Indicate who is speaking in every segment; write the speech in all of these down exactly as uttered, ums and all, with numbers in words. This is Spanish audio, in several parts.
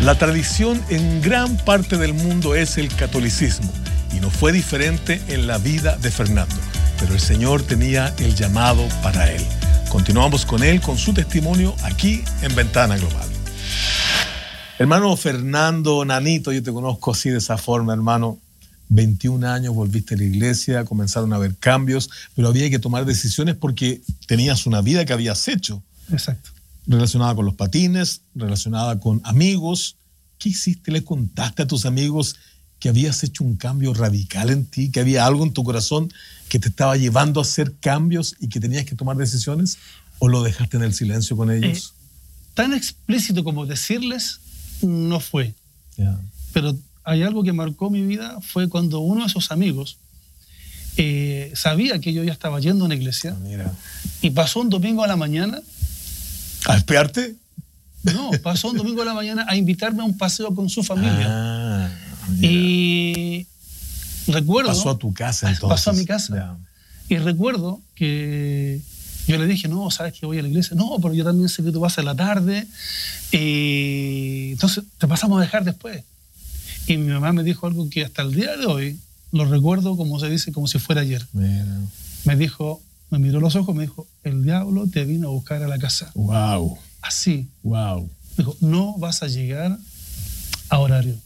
Speaker 1: La tradición en gran parte del mundo es el catolicismo y no fue diferente en la vida de Fernando, pero el Señor tenía el llamado para él. Continuamos con él, con su testimonio aquí en Ventana Global. Hermano Fernando Nanito, yo te conozco así de esa forma, hermano. veintiún años, volviste a la iglesia, comenzaron a haber cambios, pero había que tomar decisiones porque tenías una vida que habías hecho.
Speaker 2: Exacto.
Speaker 1: Relacionada con los patines, relacionada con amigos. ¿Qué hiciste? ¿Le contaste a tus amigos que habías hecho un cambio radical en ti, que había algo en tu corazón que te estaba llevando a hacer cambios y que tenías que tomar decisiones? ¿O lo dejaste en el silencio con ellos?
Speaker 2: Eh, tan explícito como decirles no fue.
Speaker 1: Yeah.
Speaker 2: Pero hay algo que marcó mi vida, fue cuando uno de esos amigos eh, sabía que yo ya estaba yendo a una iglesia.
Speaker 1: Ah, mira.
Speaker 2: Y pasó un domingo a la mañana.
Speaker 1: ¿A espiarte?
Speaker 2: No, pasó un domingo a la mañana a invitarme a un paseo con su familia.
Speaker 1: Ah,
Speaker 2: y recuerdo...
Speaker 1: Pasó a tu casa entonces.
Speaker 2: Pasó a mi casa.
Speaker 1: Yeah.
Speaker 2: Y recuerdo que yo le dije, no, ¿sabes que voy a la iglesia? No, pero yo también sé que tú vas a la tarde. Y entonces te pasamos a dejar después. Y mi mamá me dijo algo que hasta el día de hoy lo recuerdo, como se dice, como si fuera ayer.
Speaker 1: Mira.
Speaker 2: Me dijo, me miró los ojos, me dijo, el diablo te vino a buscar a la casa.
Speaker 1: Wow.
Speaker 2: Así.
Speaker 1: Wow.
Speaker 2: Me dijo, no vas a llegar a horario.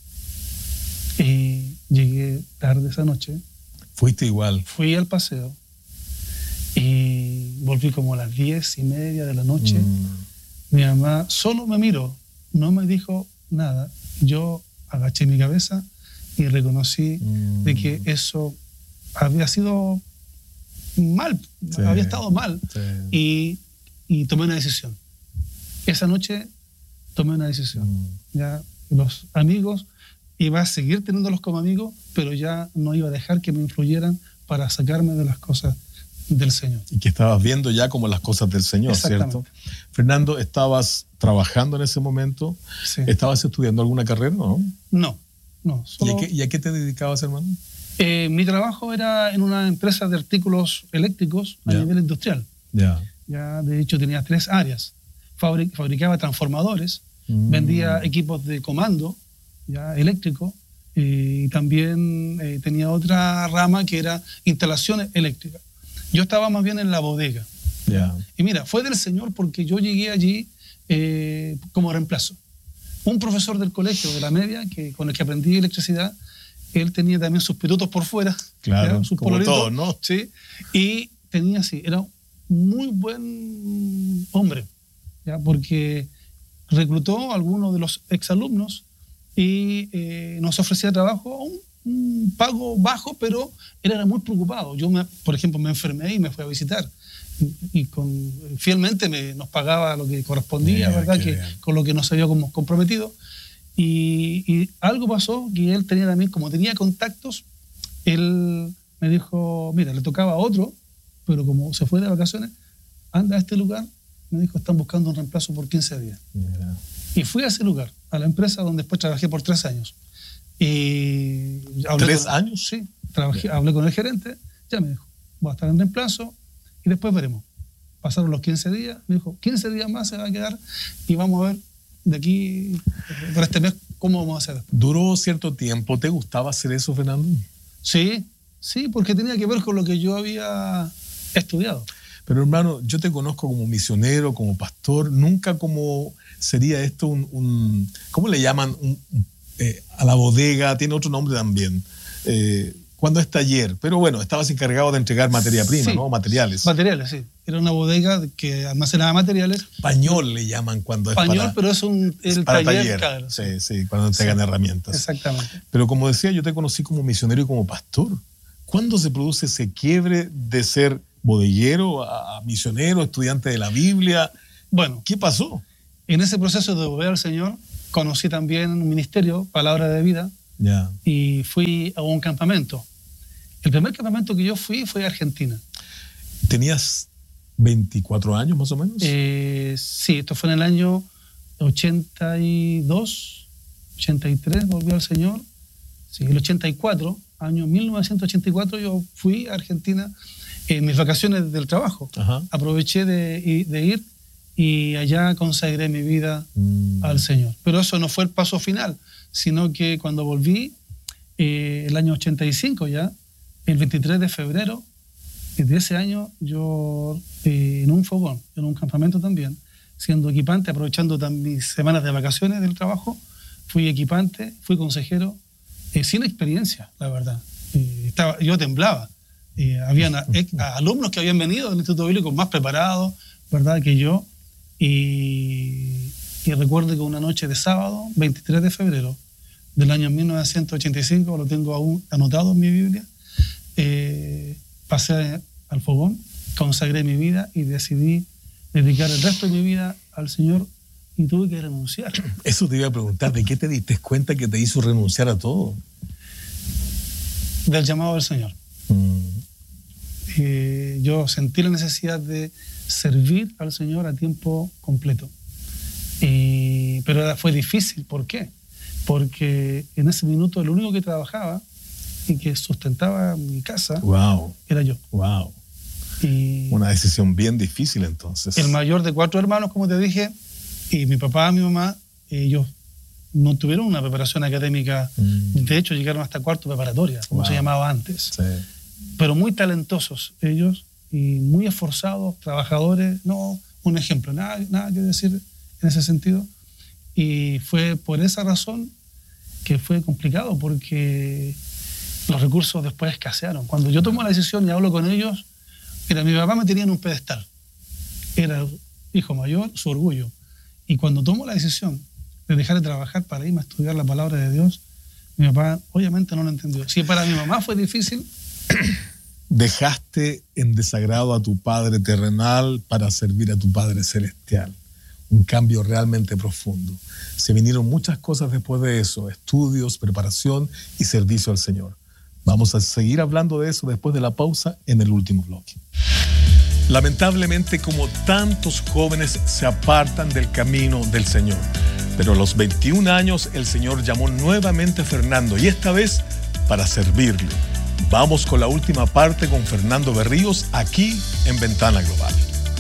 Speaker 2: Y llegué tarde esa noche.
Speaker 1: Fuiste igual.
Speaker 2: Fui al paseo y volví como a las diez y media de la noche. Mm. Mi mamá solo me miró, no me dijo nada. Yo agaché mi cabeza y reconocí mm. de que eso había sido mal, sí. había estado mal.
Speaker 1: Sí.
Speaker 2: Y, y tomé una decisión. Esa noche tomé una decisión. Mm. Ya los amigos, iba a seguir teniéndolos como amigos, pero ya no iba a dejar que me influyeran para sacarme de las cosas del Señor.
Speaker 1: Y que estabas viendo ya como las cosas del Señor, ¿cierto? Fernando, ¿estabas trabajando en ese momento?
Speaker 2: Sí.
Speaker 1: ¿Estabas estudiando alguna carrera, no?
Speaker 2: No, no. Solo...
Speaker 1: ¿Y, a qué, ¿Y a qué te dedicabas, hermano?
Speaker 2: Eh, mi trabajo era en una empresa de artículos eléctricos a yeah. nivel industrial.
Speaker 1: Yeah.
Speaker 2: Ya, de hecho, tenía tres áreas. Fabric, fabricaba transformadores, mm. vendía equipos de comando, ya eléctrico, y también eh, tenía otra rama que era instalaciones eléctricas. Yo estaba más bien en la bodega.
Speaker 1: Yeah.
Speaker 2: Y mira, fue del Señor porque yo llegué allí eh, como reemplazo. Un profesor del colegio de la media, que, con el que aprendí electricidad, él tenía también sus pilotos por fuera.
Speaker 1: Claro,
Speaker 2: ¿ya? Sus
Speaker 1: como todos, ¿no?
Speaker 2: Sí, y tenía así, era un muy buen hombre, ¿ya? Porque reclutó a algunos de los exalumnos y eh, nos ofrecía trabajo a un, un pago bajo, pero él era muy preocupado. Yo, me, por ejemplo, me enfermé y me fui a visitar. Y, y con, fielmente me, nos pagaba lo que correspondía, yeah, ¿verdad? Que, con lo que nos habíamos comprometido. Y, y algo pasó que él tenía también, como tenía contactos, él me dijo, mira, le tocaba a otro, pero como se fue de vacaciones, anda a este lugar, me dijo, están buscando un reemplazo por quince días. Yeah. Y fui a ese lugar, a la empresa donde después trabajé por tres años. Y
Speaker 1: ¿Tres
Speaker 2: con,
Speaker 1: años?
Speaker 2: Sí, trabajé, hablé con el gerente, ya me dijo, voy a estar en reemplazo y después veremos. Pasaron los quince días, me dijo, quince días más se va a quedar y vamos a ver de aquí, por este mes, cómo vamos a hacer.
Speaker 1: ¿Duró cierto tiempo? ¿Te gustaba hacer eso, Fernando?
Speaker 2: Sí, sí, porque tenía que ver con lo que yo había estudiado.
Speaker 1: Pero hermano, yo te conozco como misionero, como pastor, nunca como sería esto un, un ¿cómo le llaman? Un, eh, a la bodega, tiene otro nombre también, eh, cuando es taller, pero bueno, estabas encargado de entregar materia prima, sí, ¿no? Materiales.
Speaker 2: Materiales, sí. Era una bodega que almacenaba materiales.
Speaker 1: Pañol le llaman cuando es
Speaker 2: Pañol,
Speaker 1: para...
Speaker 2: pero es un el
Speaker 1: es para
Speaker 2: taller.
Speaker 1: taller.
Speaker 2: Claro.
Speaker 1: Sí, sí, cuando entregan sí, herramientas.
Speaker 2: Exactamente.
Speaker 1: Pero como decía, yo te conocí como misionero y como pastor. ¿Cuándo se produce ese quiebre de ser bodeguero a misionero, estudiante de la Biblia?
Speaker 2: Bueno,
Speaker 1: ¿qué pasó?
Speaker 2: En ese proceso de volver al Señor, conocí también un ministerio, Palabra de Vida,
Speaker 1: yeah.
Speaker 2: y fui a un campamento. El primer campamento que yo fui fue a Argentina.
Speaker 1: ¿Tenías veinticuatro años más o menos?
Speaker 2: Eh, sí, esto fue en el año ochenta y dos, ochenta y tres, volví al Señor. Sí, el ochenta y cuatro, año mil novecientos ochenta y cuatro, yo fui a Argentina en mis vacaciones del trabajo.
Speaker 1: Ajá.
Speaker 2: Aproveché de, de ir y allá consagré mi vida mm. al Señor. Pero eso no fue el paso final, sino que cuando volví, eh, el año ochenta y cinco ya, el veintitrés de febrero de ese año, yo eh, en un fogón, en un campamento también, siendo equipante, aprovechando mis semanas de vacaciones del trabajo, fui equipante, fui consejero, eh, sin experiencia, la verdad. Eh, estaba, yo temblaba. Eh, habían a, a, alumnos que habían venido del Instituto Bíblico más preparados, ¿verdad?, que yo. Y, y recuerdo que una noche de sábado, veintitrés de febrero del año mil novecientos ochenta y cinco, lo tengo aún anotado en mi Biblia, eh, pasé al fogón, consagré mi vida y decidí dedicar el resto de mi vida al Señor y tuve que renunciar.
Speaker 1: Eso te iba a preguntar, ¿de qué te diste cuenta que te hizo renunciar a todo?
Speaker 2: Del llamado del Señor. Mm. Eh, yo sentí la necesidad de servir al Señor a tiempo completo. Y, pero fue difícil. ¿Por qué? Porque en ese minuto el único que trabajaba y que sustentaba mi casa
Speaker 1: wow.
Speaker 2: era yo.
Speaker 1: Wow.
Speaker 2: Y
Speaker 1: una decisión bien difícil entonces.
Speaker 2: El mayor de cuatro hermanos, como te dije, y mi papá, mi mamá, ellos no tuvieron una preparación académica. Mm. De hecho, llegaron hasta cuarto preparatoria, como wow. se llamaba antes.
Speaker 1: Sí.
Speaker 2: Pero muy talentosos ellos y muy esforzados, trabajadores. No, un ejemplo, nada, nada que decir en ese sentido. Y fue por esa razón que fue complicado, porque los recursos después escasearon. Cuando yo tomo la decisión y hablo con ellos, mira, mi papá me tenía en un pedestal. Era el hijo mayor, su orgullo. Y cuando tomo la decisión de dejar de trabajar para irme a estudiar la palabra de Dios, mi papá obviamente no lo entendió. Si para mi mamá fue difícil...
Speaker 1: Dejaste en desagrado a tu Padre terrenal para servir a tu Padre celestial. Un cambio realmente profundo. Se vinieron muchas cosas después de eso, estudios, preparación y servicio al Señor. Vamos a seguir hablando de eso después de la pausa en el último bloque. Lamentablemente, como tantos jóvenes se apartan del camino del Señor. Pero a los veintiún años el Señor llamó nuevamente a Fernando y esta vez para servirle. Vamos con la última parte con Fernando Berríos aquí en Ventana Global.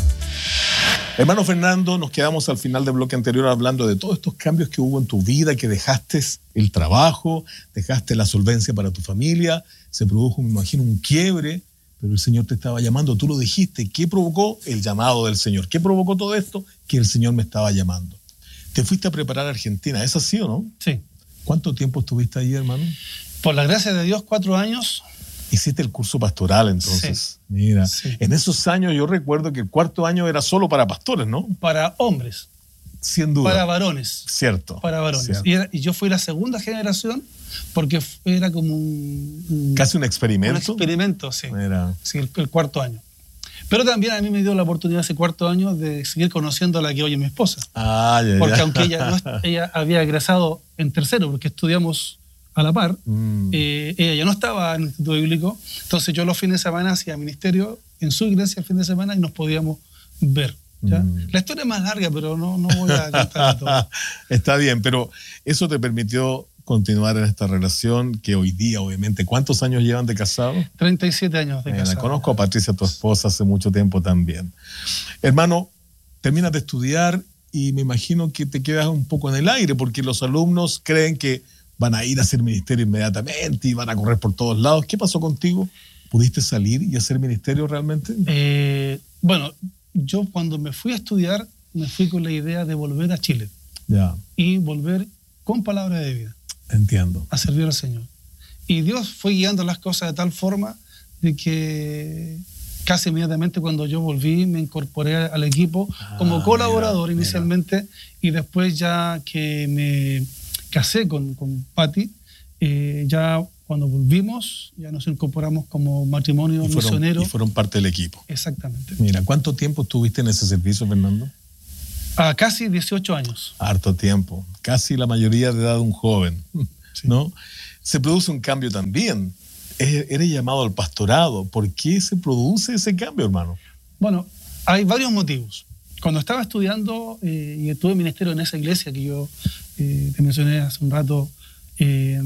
Speaker 1: Hermano Fernando, nos quedamos al final del bloque anterior hablando de todos estos cambios que hubo en tu vida, que dejaste el trabajo, dejaste la solvencia para tu familia, se produjo, me imagino, un quiebre, pero el Señor te estaba llamando, tú lo dijiste. ¿Qué provocó? El llamado del Señor. ¿Qué provocó todo esto? Que el Señor me estaba llamando. Te fuiste a preparar a Argentina, ¿es así o no?
Speaker 2: Sí.
Speaker 1: ¿Cuánto tiempo estuviste ahí, hermano?
Speaker 2: Por la gracia de Dios, cuatro años.
Speaker 1: Hiciste el curso pastoral, entonces. Sí. Mira, sí. En esos años yo recuerdo que el cuarto año era solo para pastores, ¿no?
Speaker 2: Para hombres.
Speaker 1: Sin duda.
Speaker 2: Para varones.
Speaker 1: Cierto.
Speaker 2: Para varones.
Speaker 1: Cierto.
Speaker 2: Y, era, y yo fui la segunda generación porque era como un... un
Speaker 1: Casi un experimento.
Speaker 2: Un experimento, sí.
Speaker 1: Mira.
Speaker 2: Sí, el, el cuarto año. Pero también a mí me dio la oportunidad ese cuarto año de seguir conociendo a la que hoy es mi esposa.
Speaker 1: Ah, ya, ya.
Speaker 2: Porque aunque ella, no, ella había egresado en tercero, porque estudiamos a la par, mm. eh, ella ya no estaba en el Instituto Bíblico, entonces yo los fines de semana hacía ministerio en su iglesia el fin de semana y nos podíamos ver. ¿ya? Mm. La historia es más larga, pero no, no voy a contar todo.
Speaker 1: Está bien, pero eso te permitió continuar en esta relación que hoy día, obviamente, ¿cuántos años llevan de casado?
Speaker 2: treinta y siete años de casado.
Speaker 1: Conozco a Patricia, tu esposa, hace mucho tiempo también. Hermano, terminas de estudiar y me imagino que te quedas un poco en el aire porque los alumnos creen que van a ir a hacer ministerio inmediatamente y van a correr por todos lados. ¿Qué pasó contigo? ¿Pudiste salir y hacer ministerio realmente?
Speaker 2: Eh, bueno, yo cuando me fui a estudiar, me fui con la idea de volver a Chile.
Speaker 1: Ya.
Speaker 2: Y volver con palabra de vida.
Speaker 1: Entiendo.
Speaker 2: A servir al Señor. Y Dios fue guiando las cosas de tal forma de que casi inmediatamente cuando yo volví me incorporé al equipo ah, como colaborador mira, inicialmente mira. Y después ya que me casé con, con Patti, eh, ya cuando volvimos ya nos incorporamos como matrimonio
Speaker 1: y fueron,
Speaker 2: misionero.
Speaker 1: Y fueron parte del equipo.
Speaker 2: Exactamente.
Speaker 1: Mira, ¿cuánto tiempo estuviste en ese servicio, Fernando?
Speaker 2: A casi dieciocho años.
Speaker 1: Harto tiempo. Casi la mayoría de edad de un joven, sí. ¿no? Se produce un cambio también. Eres llamado al pastorado. ¿Por qué se produce ese cambio, hermano?
Speaker 2: Bueno, hay varios motivos. Cuando estaba estudiando eh, y estuve en ministerio en esa iglesia que yo eh, te mencioné hace un rato, eh,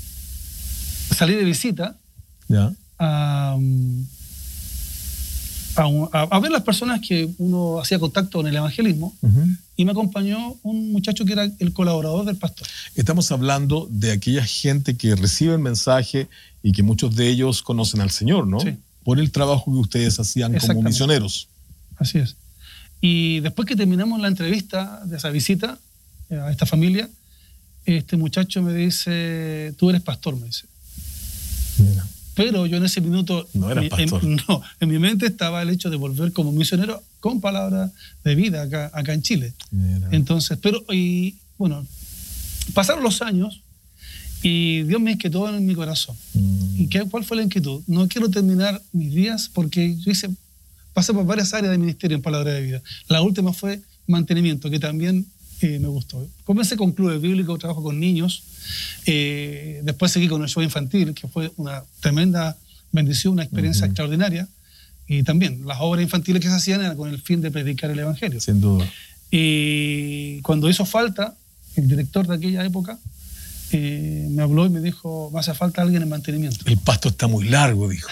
Speaker 2: salí de visita
Speaker 1: ¿Ya?
Speaker 2: a, a, un, a, a ver las personas que uno hacía contacto en el evangelismo, uh-huh. y me acompañó un muchacho que era el colaborador del pastor.
Speaker 1: Estamos hablando de aquella gente que recibe el mensaje y que muchos de ellos conocen al Señor, ¿no? Sí. Por el trabajo que ustedes hacían como misioneros.
Speaker 2: Así es. Y después que terminamos la entrevista de esa visita a esta familia, este muchacho me dice, tú eres pastor, me dice. Mira. Pero yo en ese minuto,
Speaker 1: no era pastor.
Speaker 2: En, no, en mi mente estaba el hecho de volver como misionero con palabra de vida acá, acá en Chile. Mira. Entonces, pero, y bueno, pasaron los años y Dios me inquietó en mi corazón. Mm. ¿Y qué, cuál fue la inquietud? No quiero terminar mis días porque yo hice, pasé por varias áreas de ministerio en palabra de vida. La última fue mantenimiento, que también eh, me gustó. Comencé con clubes bíblicos, trabajo con niños. Eh, después seguí con el show infantil, que fue una tremenda bendición, una experiencia uh-huh. extraordinaria. Y también las obras infantiles que se hacían eran con el fin de predicar el evangelio.
Speaker 1: Sin duda.
Speaker 2: Y cuando hizo falta, el director de aquella época eh, me habló y me dijo, me hace falta alguien en mantenimiento.
Speaker 1: El pasto está muy largo, dijo.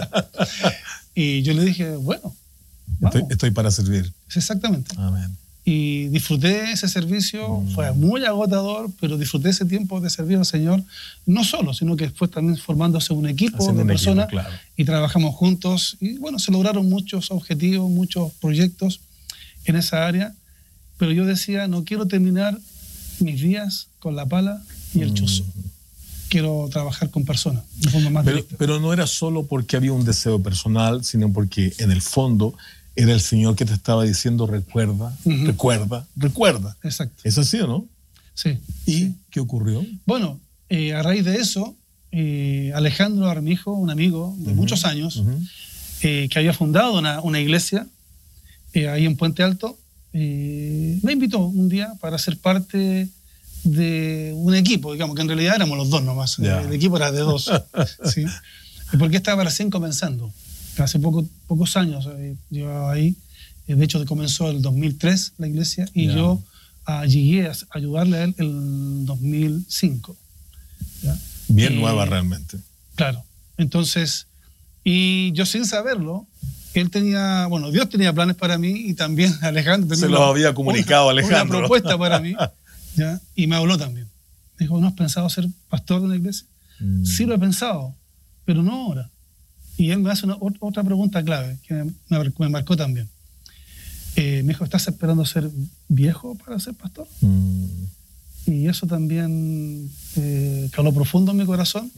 Speaker 2: Y yo le dije, bueno,
Speaker 1: estoy, estoy para servir.
Speaker 2: Exactamente.
Speaker 1: Amén.
Speaker 2: Y disfruté ese servicio, mm. fue muy agotador, pero disfruté ese tiempo de servir al Señor, no solo, sino que después también formándose un equipo Haciendo de un personas equipo, claro. Y trabajamos juntos y bueno, se lograron muchos objetivos, muchos proyectos en esa área, pero yo decía, no quiero terminar mis días con la pala y el chuzo. Mm. Quiero trabajar con personas de forma más
Speaker 1: pero,
Speaker 2: directa.
Speaker 1: Pero no era solo porque había un deseo personal, sino porque en el fondo era el Señor que te estaba diciendo, recuerda, uh-huh. recuerda, recuerda.
Speaker 2: Exacto.
Speaker 1: ¿Es así o no?
Speaker 2: Sí.
Speaker 1: ¿Y
Speaker 2: sí.
Speaker 1: qué ocurrió?
Speaker 2: Bueno, eh, a raíz de eso, eh, Alejandro Armijo, un amigo de uh-huh. muchos años, uh-huh. eh, que había fundado una, una iglesia eh, ahí en Puente Alto, eh, me invitó un día para ser parte de un equipo, digamos, que en realidad éramos los dos nomás. Yeah. El equipo era de dos. ¿Sí? Porque estaba recién comenzando. Hace poco, pocos años eh, llevaba ahí. Eh, de hecho, comenzó el dos mil tres la iglesia y yeah. yo uh, llegué a ayudarle a él el dos mil cinco. ¿Ya?
Speaker 1: Bien
Speaker 2: y,
Speaker 1: nueva realmente.
Speaker 2: Claro. Entonces, y yo sin saberlo, él tenía, bueno, Dios tenía planes para mí y también Alejandro tenía
Speaker 1: Se los había comunicado
Speaker 2: una,
Speaker 1: Alejandro.
Speaker 2: Una propuesta para mí. ¿Ya? Y me habló también. Me dijo, ¿no has pensado ser pastor de una iglesia? Mm. Sí lo he pensado, pero no ahora. Y él me hace una, otra pregunta clave que me, me marcó también. Eh, me dijo, ¿estás esperando ser viejo para ser pastor? Mm. Y eso también eh, caló profundo en mi corazón.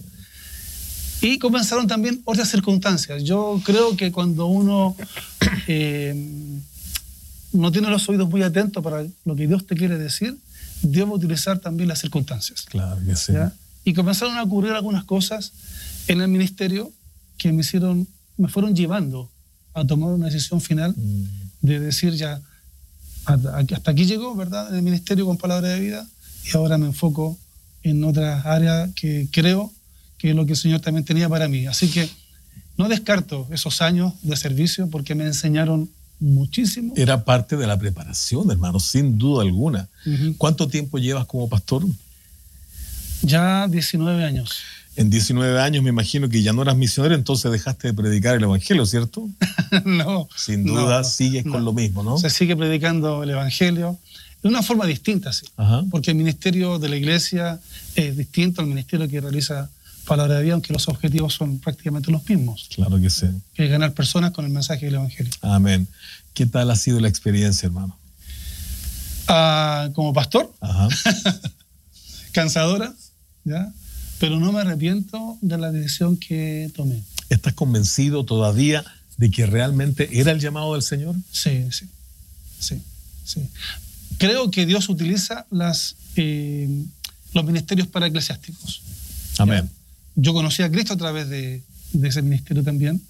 Speaker 2: Y comenzaron también otras circunstancias. Yo creo que cuando uno eh, no tiene los oídos muy atentos para lo que Dios te quiere decir, Dios va a utilizar también las circunstancias.
Speaker 1: Claro que sí.
Speaker 2: ¿Ya? Y comenzaron a ocurrir algunas cosas en el ministerio que me hicieron, me fueron llevando a tomar una decisión final mm. de decir ya, hasta aquí llegó, ¿verdad?, en el ministerio con palabra de vida, y ahora me enfoco en otras áreas que creo que es lo que el Señor también tenía para mí. Así que no descarto esos años de servicio porque me enseñaron muchísimo.
Speaker 1: Era parte de la preparación, hermano, sin duda alguna. Uh-huh. ¿Cuánto tiempo llevas como pastor?
Speaker 2: Ya diecinueve años.
Speaker 1: En diecinueve años me imagino que ya no eras misionero, entonces dejaste de predicar el evangelio, ¿cierto?
Speaker 2: No.
Speaker 1: Sin duda
Speaker 2: no,
Speaker 1: sigues no. con lo mismo, ¿no?
Speaker 2: Se sigue predicando el evangelio de una forma distinta, sí. Ajá. Porque el ministerio de la iglesia es distinto al ministerio que realiza Palabra de Vida, aunque los objetivos son prácticamente los mismos.
Speaker 1: Claro que sí.
Speaker 2: Que es ganar personas con el mensaje del evangelio.
Speaker 1: Amén. ¿Qué tal ha sido la experiencia, hermano?
Speaker 2: Uh, como pastor,
Speaker 1: Ajá.
Speaker 2: cansadora, ¿ya? Pero no me arrepiento de la decisión que tomé.
Speaker 1: ¿Estás convencido todavía de que realmente era el llamado del Señor?
Speaker 2: Sí, sí, sí, sí. Creo que Dios utiliza las, eh, los ministerios para eclesiásticos.
Speaker 1: Amén.
Speaker 2: ¿Ya? Yo conocí a Cristo a través de, de ese ministerio también,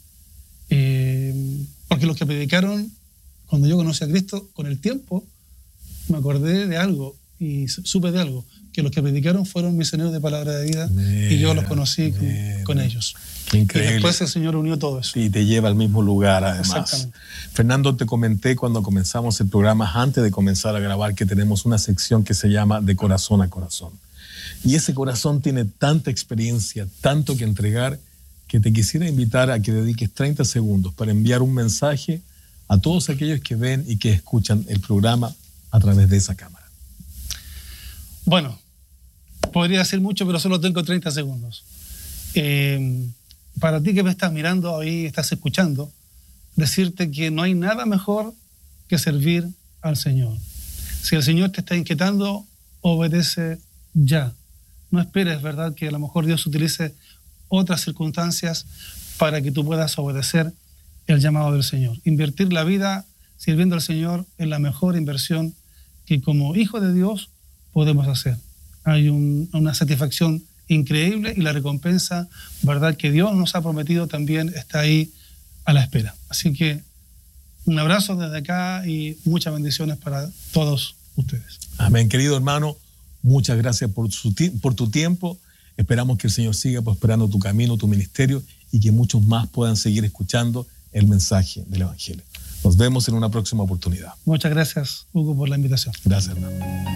Speaker 2: eh, porque los que predicaron, cuando yo conocí a Cristo, con el tiempo me acordé de algo y supe de algo, que los que predicaron fueron misioneros de palabra de vida. Mira, y yo los conocí con, con ellos.
Speaker 1: Increíble.
Speaker 2: Y después el Señor unió todo eso.
Speaker 1: Y te lleva al mismo lugar, además.
Speaker 2: Exactamente.
Speaker 1: Fernando, te comenté cuando comenzamos el programa, antes de comenzar a grabar, que tenemos una sección que se llama De Corazón a Corazón. Y ese corazón tiene tanta experiencia, tanto que entregar, que te quisiera invitar a que dediques treinta segundos para enviar un mensaje a todos aquellos que ven y que escuchan el programa a través de esa cámara.
Speaker 2: Bueno, podría decir mucho, pero solo tengo treinta segundos. Eh, para ti que me estás mirando ahí, estás escuchando, decirte que no hay nada mejor que servir al Señor. Si el Señor te está inquietando, obedece ya. No esperes, ¿verdad?, que a lo mejor Dios utilice otras circunstancias para que tú puedas obedecer el llamado del Señor. Invertir la vida sirviendo al Señor es la mejor inversión que como hijo de Dios podemos hacer. Hay un, una satisfacción increíble y la recompensa, ¿verdad?, que Dios nos ha prometido también está ahí a la espera. Así que un abrazo desde acá y muchas bendiciones para todos ustedes.
Speaker 1: Amén, querido hermano. Muchas gracias por, su, por tu tiempo. Esperamos que el Señor siga prosperando tu camino, tu ministerio y que muchos más puedan seguir escuchando el mensaje del Evangelio. Nos vemos en una próxima oportunidad.
Speaker 2: Muchas gracias, Hugo, por la invitación.
Speaker 1: Gracias, hermano.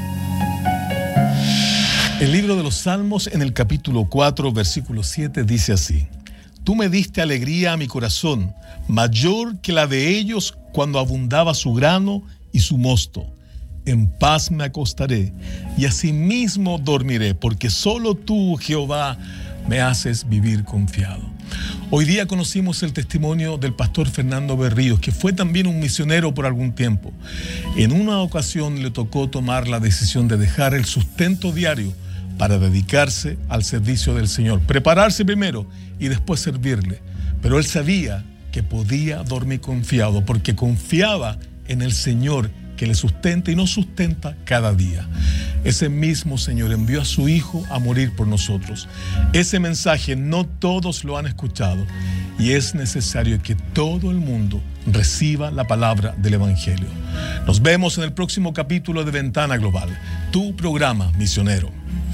Speaker 1: El libro de los Salmos, en el capítulo cuatro, versículo siete, dice así: Tú me diste alegría a mi corazón, mayor que la de ellos cuando abundaba su grano y su mosto. En paz me acostaré y asimismo dormiré, porque solo tú, Jehová, me haces vivir confiado. Hoy día conocimos el testimonio del pastor Fernando Berríos, que fue también un misionero por algún tiempo. En una ocasión le tocó tomar la decisión de dejar el sustento diario para dedicarse al servicio del Señor, prepararse primero y después servirle. Pero él sabía que podía dormir confiado, porque confiaba en el Señor que le sustenta y nos sustenta cada día. Ese mismo Señor envió a su Hijo a morir por nosotros. Ese mensaje no todos lo han escuchado y es necesario que todo el mundo reciba la palabra del Evangelio. Nos vemos en el próximo capítulo de Ventana Global, tu programa misionero.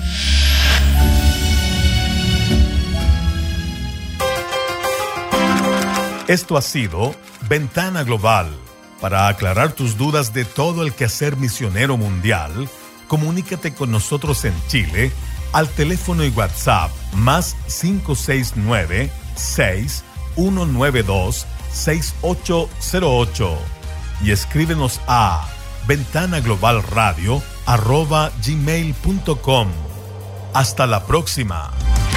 Speaker 3: Esto ha sido Ventana Global. Para aclarar tus dudas de todo el quehacer misionero mundial, comunícate con nosotros en Chile al teléfono y WhatsApp más cinco seis nueve, seis uno nueve dos, seis ocho cero ocho y escríbenos a ventanaglobalradio arroba gmail punto com. Hasta la próxima.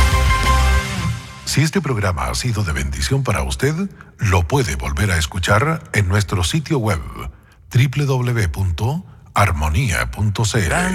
Speaker 4: Si este programa ha sido de bendición para usted, lo puede volver a escuchar en nuestro sitio web doble u doble u doble u punto armonía punto c l.